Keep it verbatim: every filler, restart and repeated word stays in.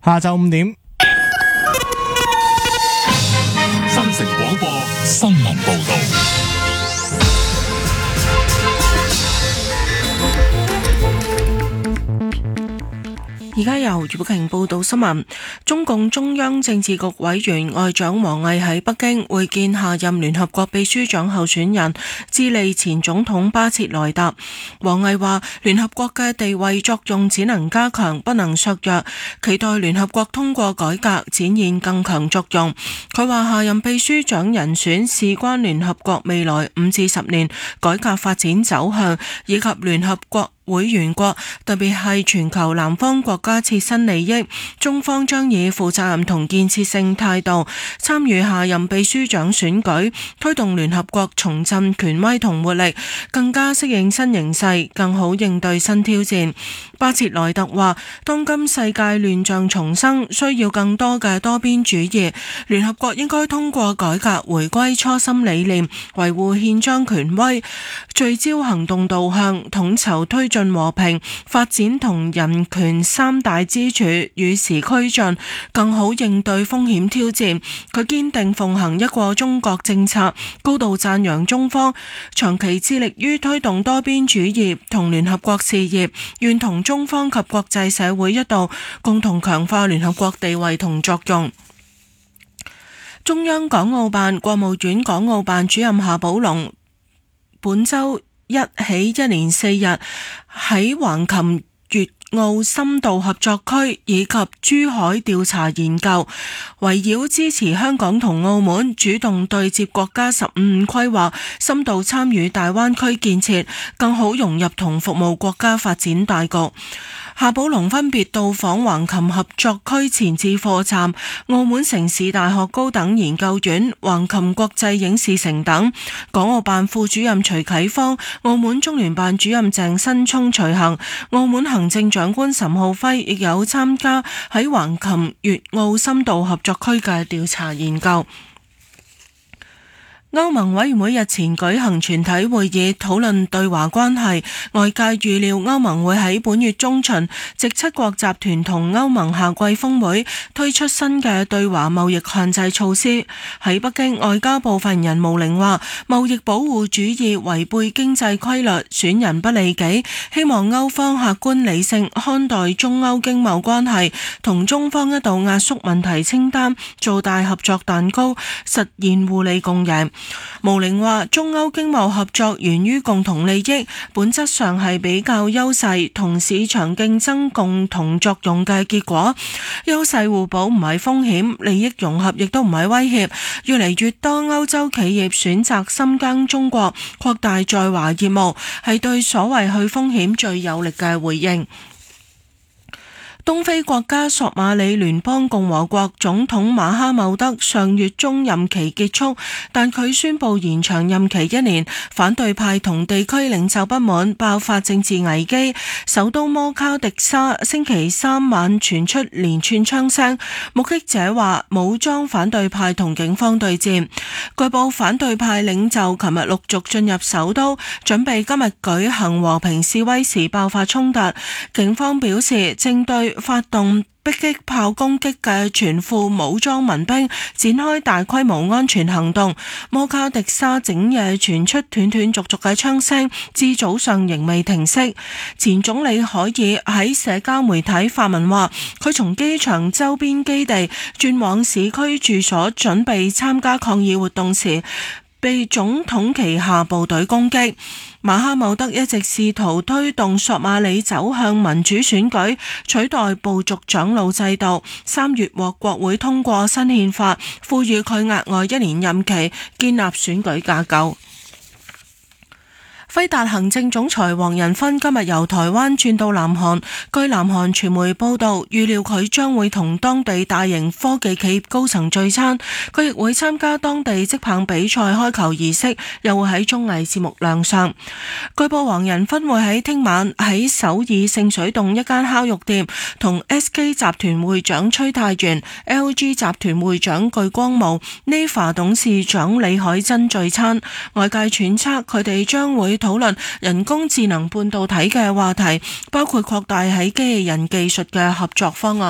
下晝五點， 新城廣播新聞報道。 而家由余寶瓊報道新聞。中共中央政治局委員外長王毅喺北京會見下任聯合國秘書長候選人智利前總統巴切萊特。王毅話：聯合國嘅地位作用只能加強，不能削弱，期待聯合國通過改革展現更強作用。佢話下任秘書長人選事關聯合國未來五至十年改革發展走向，以及聯合國會員國，特別係全球南方國家切身利益。中方將以負責任同建設性態度參與下任秘書長選舉，推動聯合國重振權威同活力，更加適應新形勢，更好應對新挑戰。巴切萊特話：當今世界亂象叢生，需要更多嘅多邊主義。聯合國應該通過改革回歸初心理念，維護憲章權威，聚焦行動導向，統籌推進和平發展同人權三大支柱，與時俱進，更好應對風險挑戰。佢堅定奉行一個中國政策，高度讚揚中方長期致力於推動多邊主義同聯合國事業，願同中方及國際社會一道共同強化聯合國地位同作用。中央港澳辦、國務院港澳辦主任夏寶龍本週一起一連四日喺橫琴粵澳深度合作區以及珠海調查研究，圍繞支持香港同澳門主動對接國家十五五規劃，深度參與大灣區建設，更好融入同服務國家發展大局。夏寶龍分別到訪橫琴合作區前置課站、澳門城市大學高等研究院、橫琴國際影視城等。港澳辦副主任徐啟芳、澳門中聯辦主任鄭新聰隨行，澳門行政長官岑浩輝亦有參加喺橫琴粵澳深度合作區嘅調查研究。歐盟委員會日前舉行全體會議，討論對華關係。外界預料歐盟會喺本月中旬藉七國集團同歐盟夏季峰會推出新嘅對華貿易限制措施。喺北京，外交部發言人毛寧話：貿易保護主義違背經濟規律，損人不利己。希望歐方客觀理性看待中歐經貿關係，同中方一道壓縮問題清單，做大合作蛋糕，實現互利共贏。毛寧話：中歐經貿合作源於共同利益，本質上係比較優勢同市場競爭共同作用嘅結果。優勢互補唔係風險，利益融合亦都唔係威脅。越嚟越多歐洲企業選擇深耕中國，擴大在華業務，係對所謂去風險最有力嘅回應。東非國家索馬里聯邦共和國總統馬哈茂德上月中任期結束，但佢宣布延長任期一年，反對派同地區領袖不滿，爆發政治危機。首都摩卡迪沙星期三晚傳出連串槍聲，目擊者話武裝反對派同警方對戰。據報反對派領袖琴日陸續進入首都，準備今日舉行和平示威時爆發衝突。警方表示正對發動迫擊炮攻擊嘅全副武裝民兵展開大規模安全行動。摩卡迪沙整夜傳出斷斷續續嘅槍聲，至早上仍未停息。前總理海爾喺社交媒體發文話，佢從機場周邊基地轉往市區住所，準備參加抗議活動時，被總統旗下部隊攻擊。馬哈茂德一直試圖推動索馬里走向民主選舉，取代部族長老制度。三月獲國會通過新憲法，賦予佢額外一年任期，建立選舉架構。輝達行政總裁黃仁勳今日由台灣轉到南韓，據南韓傳媒報道，預料佢將會同當地大型科技企業高層聚餐，佢亦會參加當地職棒比賽開球儀式，又會喺綜藝節目亮相。據報黃仁勳會喺聽晚喺首爾聖水洞一間烤肉店同 S K 集團會長崔泰元、L G 集團會長具光武、N E F A 董事長李海珍聚餐。外界揣測佢哋將會討論人工智能半導體嘅話題，包括擴大喺機器人技術嘅合作方案。